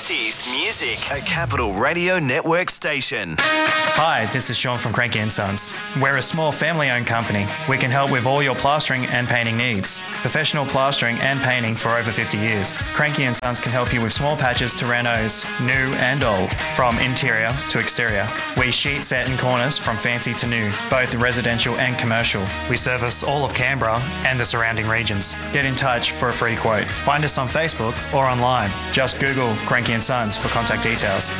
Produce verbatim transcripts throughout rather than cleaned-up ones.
sixties music. A Capital Radio Network station. Hi, this is Sean from Cranky and Sons. We're a small family-owned company. We can help with all your plastering and painting needs. Professional plastering and painting for over fifty years. Cranky and Sons can help you with small patches to renos, new and old, from interior to exterior. We sheet set and corners from fancy to new, both residential and commercial. We service all of Canberra and the surrounding regions. Get in touch for a free quote. Find us on Facebook or online. Just Google Cranky and Sons for contact details.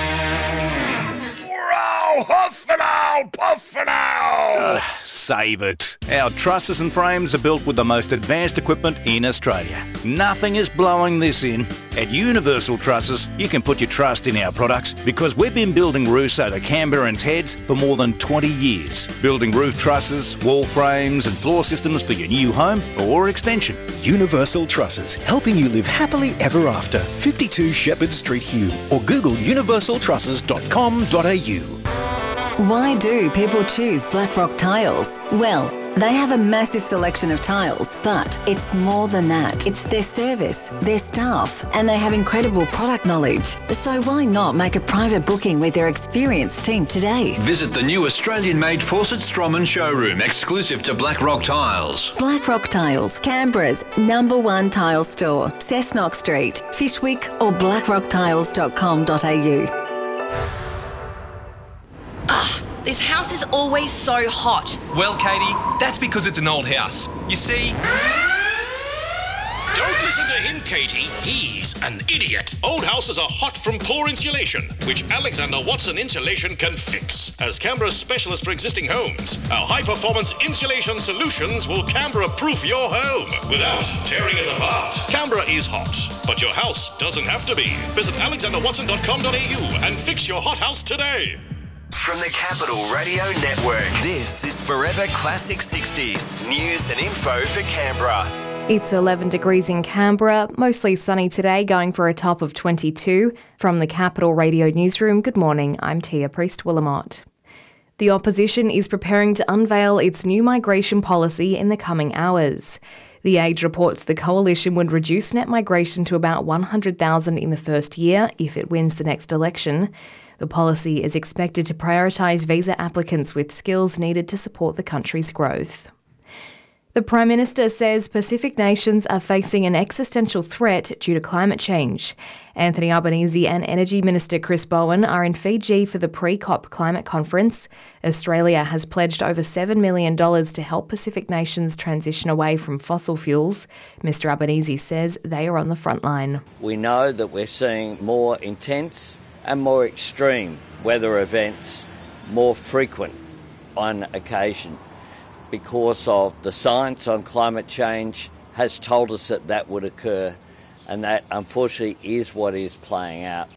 Huff and owl, puff and owl! Uh, save it. Our trusses and frames are built with the most advanced equipment in Australia. Nothing is blowing this in. At Universal Trusses, you can put your trust in our products because we've been building roofs over Canberrans' heads for more than twenty years. Building roof trusses, wall frames and floor systems for your new home or extension. Universal Trusses, helping you live happily ever after. fifty-two Shepherd Street, Hume, or Google universal trusses dot com dot a u. Why do people choose Blackrock Tiles? Well, they have a massive selection of tiles, but it's more than that. It's their service, their staff, and they have incredible product knowledge. So why not make a private booking with their experienced team today? Visit the new Australian-made Fawcett Stroman showroom, exclusive to Blackrock Tiles. Blackrock Tiles, Canberra's number one tile store. Cessnock Street, Fishwick, or blackrock tiles dot com dot a u. Ah, this house is always so hot. Well, Katie, that's because it's an old house. You see... Don't listen to him, Katie. He's an idiot. Old houses are hot from poor insulation, which Alexander Watson Insulation can fix. As Canberra's specialist for existing homes, our high-performance insulation solutions will Canberra-proof your home without tearing it apart. Canberra is hot, but your house doesn't have to be. Visit alexander watson dot com dot a u and fix your hot house today. From the Capital Radio Network, this is Forever Classic sixties. News and info for Canberra. It's eleven degrees in Canberra, mostly sunny today, going for a top of twenty-two. From the Capital Radio Newsroom, good morning, I'm Tia Priest-Willamott. The opposition is preparing to unveil its new migration policy in the coming hours. The Age reports the coalition would reduce net migration to about one hundred thousand in the first year if it wins the next election. The policy is expected to prioritise visa applicants with skills needed to support the country's growth. The Prime Minister says Pacific nations are facing an existential threat due to climate change. Anthony Albanese and Energy Minister Chris Bowen are in Fiji for the pre-COP climate conference. Australia has pledged over seven million dollars to help Pacific nations transition away from fossil fuels. Mister Albanese says they are on the front line. We know that we're seeing more intense and more extreme weather events, more frequent on occasion, because of the science on climate change has told us that that would occur, and that unfortunately is what is playing out.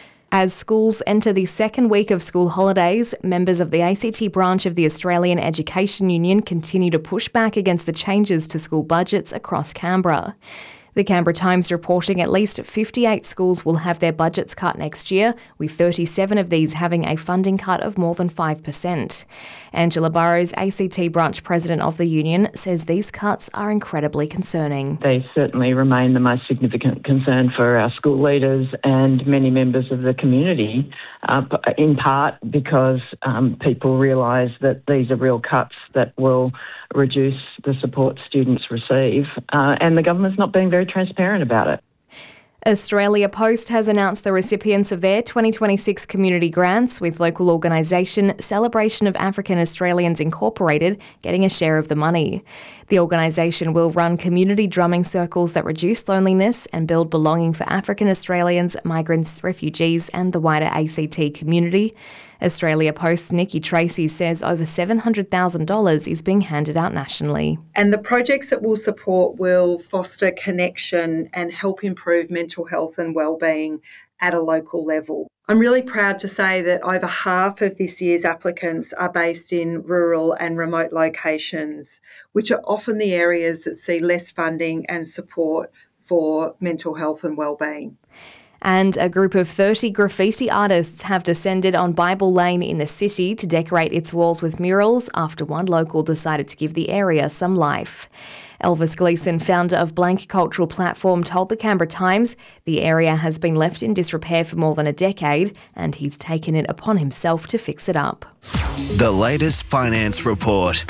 As schools enter the second week of school holidays, members of the A C T branch of the Australian Education Union continue to push back against the changes to school budgets across Canberra. The Canberra Times reporting at least fifty-eight schools will have their budgets cut next year, with thirty-seven of these having a funding cut of more than five percent. Angela Burrows, A C T branch president of the union, says these cuts are incredibly concerning. They certainly remain the most significant concern for our school leaders and many members of the community, uh, in part because um, people realise that these are real cuts that will reduce the support students receive, uh, and the government's not being very transparent about it. Australia Post has announced the recipients of their twenty twenty-six community grants, with local organisation Celebration of African Australians Incorporated getting a share of the money. The organisation will run community drumming circles that reduce loneliness and build belonging for African Australians, migrants, refugees and the wider A C T community. Australia Post's Nikki Tracy says over seven hundred thousand dollars is being handed out nationally. And the projects that we'll support will foster connection and help improve mental health and wellbeing at a local level. I'm really proud to say that over half of this year's applicants are based in rural and remote locations, which are often the areas that see less funding and support for mental health and wellbeing. And a group of thirty graffiti artists have descended on Bible Lane in the city to decorate its walls with murals after one local decided to give the area some life. Elvis Gleeson, founder of Blank Cultural Platform, told the Canberra Times the area has been left in disrepair for more than a decade and he's taken it upon himself to fix it up. The latest finance report.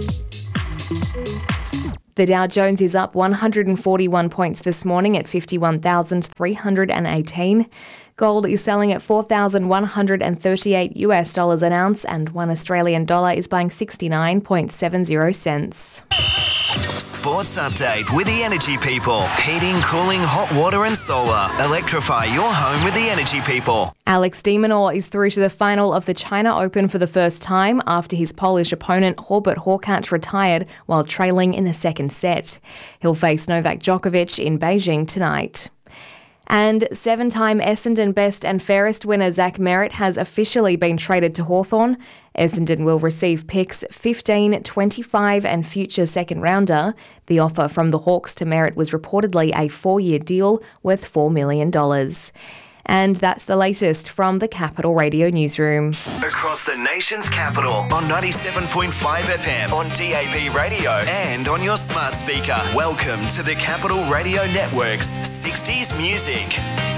The Dow Jones is up one hundred forty-one points this morning at fifty-one thousand three hundred eighteen. Gold is selling at four thousand one hundred thirty-eight US dollars an ounce, and one Australian dollar is buying sixty-nine point seven zero cents. Sports update with the Energy People. Heating, cooling, hot water and solar. Electrify your home with the Energy People. Alex de Minaur is through to the final of the China Open for the first time after his Polish opponent Hubert Hurkacz retired while trailing in the second set. He'll face Novak Djokovic in Beijing tonight. And seven-time Essendon Best and Fairest winner Zach Merritt has officially been traded to Hawthorn. Essendon will receive picks fifteen, twenty-five and future second-rounder. The offer from the Hawks to Merritt was reportedly a four-year deal worth four million dollars. And that's the latest from the Capital Radio Newsroom. Across the nation's capital on ninety-seven point five F M, on D A B radio and on your smart speaker. Welcome to the Capital Radio Network's sixties Music.